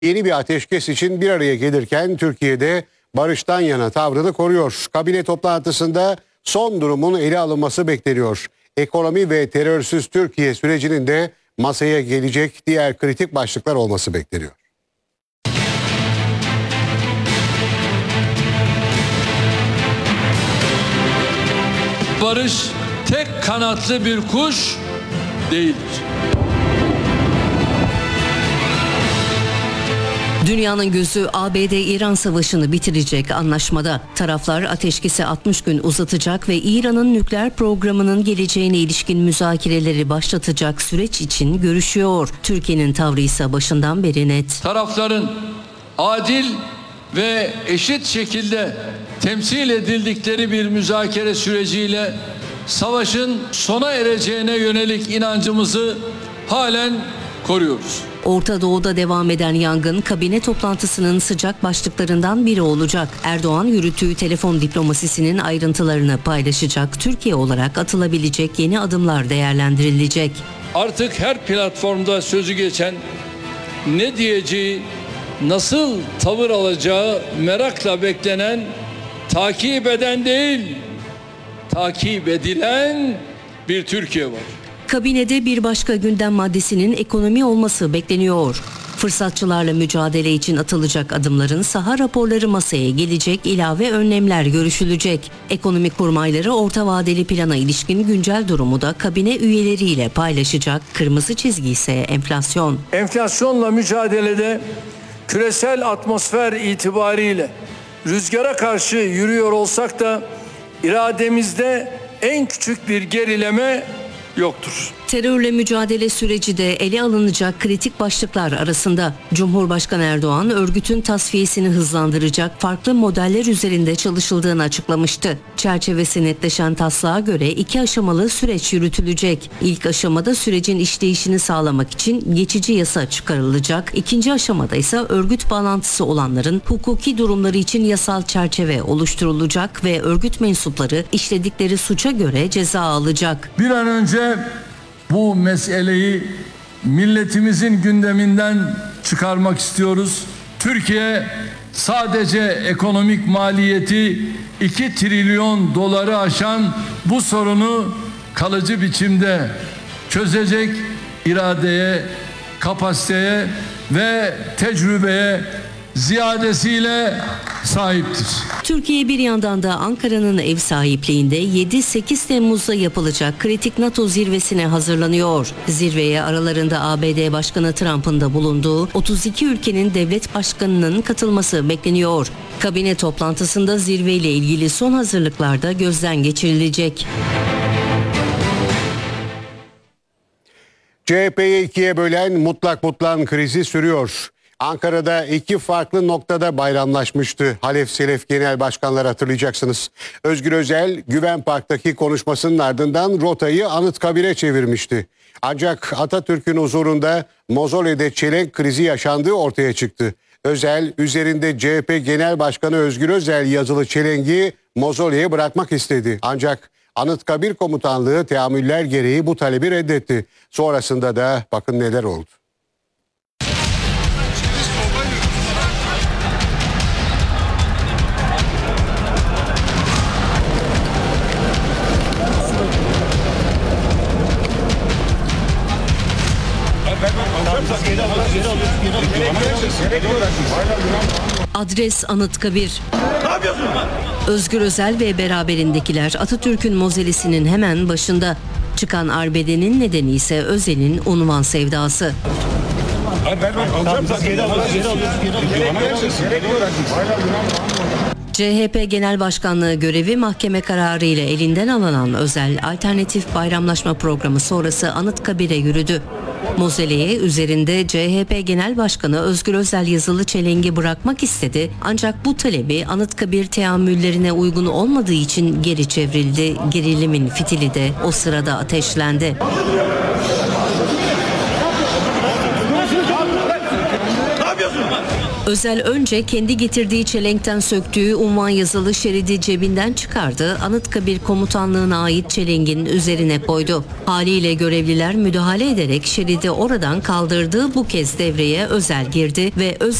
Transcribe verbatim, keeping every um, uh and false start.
Yeni bir ateşkes için bir araya gelirken Türkiye'de barıştan yana tavrını koruyor. Kabine toplantısında son durumun ele alınması bekleniyor. Ekonomi ve terörsüz Türkiye sürecinin de masaya gelecek diğer kritik başlıklar olması bekleniyor. Barış tek kanatlı bir kuş değildir. Dünyanın gözü A B D-İran savaşını bitirecek anlaşmada. Taraflar ateşkesi altmış gün uzatacak ve İran'ın nükleer programının geleceğine ilişkin müzakereleri başlatacak süreç için görüşüyor. Türkiye'nin tavrı ise başından beri net. Tarafların adil ve eşit şekilde temsil edildikleri bir müzakere süreciyle savaşın sona ereceğine yönelik inancımızı halen koruyoruz. Orta Doğu'da devam eden yangın kabine toplantısının sıcak başlıklarından biri olacak. Erdoğan yürüttüğü telefon diplomasisinin ayrıntılarını paylaşacak. Türkiye olarak atılabilecek yeni adımlar değerlendirilecek. Artık her platformda sözü geçen, ne diyeceği, nasıl tavır alacağı merakla beklenen, takip eden değil, takip edilen bir Türkiye var. Kabinede bir başka gündem maddesinin ekonomi olması bekleniyor. Fırsatçılarla mücadele için atılacak adımların saha raporları masaya gelecek, ilave önlemler görüşülecek. Ekonomi kurmayları orta vadeli plana ilişkin güncel durumu da kabine üyeleriyle paylaşacak. Kırmızı çizgi ise enflasyon. Enflasyonla mücadelede küresel atmosfer itibariyle rüzgara karşı yürüyor olsak da irademizde en küçük bir gerileme yoktur. Terörle mücadele süreci de ele alınacak kritik başlıklar arasında. Cumhurbaşkanı Erdoğan örgütün tasfiyesini hızlandıracak farklı modeller üzerinde çalışıldığını açıklamıştı. Çerçevesi netleşen taslağa göre iki aşamalı süreç yürütülecek. İlk aşamada sürecin işleyişini sağlamak için geçici yasa çıkarılacak. İkinci aşamada ise örgüt bağlantısı olanların hukuki durumları için yasal çerçeve oluşturulacak ve örgüt mensupları işledikleri suça göre ceza alacak. Bir an önce bu meseleyi milletimizin gündeminden çıkarmak istiyoruz. Türkiye sadece ekonomik maliyeti iki trilyon doları aşan bu sorunu kalıcı biçimde çözecek iradeye, kapasiteye ve tecrübeye ziyadesiyle sahiptir. Türkiye bir yandan da Ankara'nın ev sahipliğinde yedi sekiz Temmuz'da yapılacak kritik NATO zirvesine hazırlanıyor. Zirveye aralarında A B D Başkanı Trump'ın da bulunduğu otuz iki ülkenin devlet başkanının katılması bekleniyor. Kabine toplantısında zirveyle ilgili son hazırlıklar da gözden geçirilecek. C H P'yi ikiye bölen mutlak mutlan krizi sürüyor. Ankara'da iki farklı noktada bayramlaşmıştı Halef Selef Genel Başkanlar, hatırlayacaksınız. Özgür Özel Güven Park'taki konuşmasının ardından rotayı Anıtkabir'e çevirmişti. Ancak Atatürk'ün huzurunda mozolede çelenk krizi yaşandığı ortaya çıktı. Özel üzerinde C H P Genel Başkanı Özgür Özel yazılı çelengi mozoleye bırakmak istedi. Ancak Anıtkabir Komutanlığı teamüller gereği bu talebi reddetti. Sonrasında da bakın neler oldu. Adres Anıtkabir. Özgür Özel ve beraberindekiler Atatürk'ün mozelesinin hemen başında. Çıkan arbedenin nedeni ise Özel'in unvan sevdası. C H P Genel Başkanlığı görevi mahkeme kararı ile elinden alınan Özel, alternatif bayramlaşma programı sonrası Anıtkabir'e yürüdü. Mozeleye üzerinde C H P Genel Başkanı Özgür Özel yazılı çelengi bırakmak istedi. Ancak bu talebi Anıtkabir teamüllerine uygun olmadığı için geri çevrildi. Gerilimin fitili de o sırada ateşlendi. Ne yapıyorsun? Özel önce kendi getirdiği çelenkten söktüğü unvan yazılı şeridi cebinden çıkardı, Anıtkabir Komutanlığı'na ait çelengin üzerine koydu. Haliyle görevliler müdahale ederek şeridi oradan kaldırdı. Bu kez devreye Özel girdi ve Özel